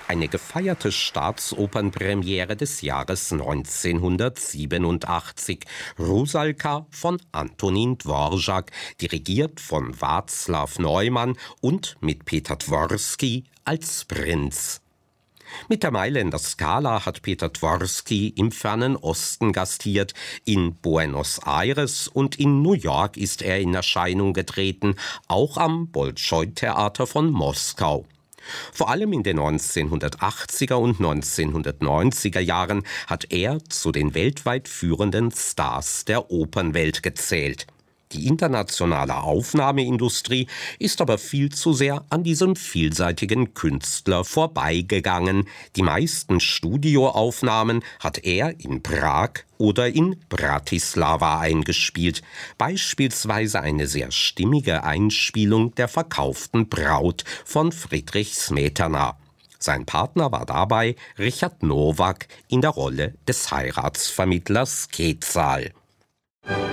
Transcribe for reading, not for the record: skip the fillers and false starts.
Eine gefeierte Staatsopernpremiere des Jahres 1987. Rusalka von Antonín Dvořák, dirigiert von Václav Neumann und mit Peter Dvorsky als Prinz. Mit der Mailänder Scala hat Peter Dvorsky im fernen Osten gastiert. In Buenos Aires und in New York ist er in Erscheinung getreten, auch am Bolschoi-Theater von Moskau. Vor allem in den 1980er und 1990er Jahren hat er zu den weltweit führenden Stars der Opernwelt gezählt. Die internationale Aufnahmeindustrie ist aber viel zu sehr an diesem vielseitigen Künstler vorbeigegangen. Die meisten Studioaufnahmen hat er in Prag oder in Bratislava eingespielt. Beispielsweise eine sehr stimmige Einspielung der Verkauften Braut von Friedrich Smetana. Sein Partner war dabei Richard Nowak in der Rolle des Heiratsvermittlers Quetzal.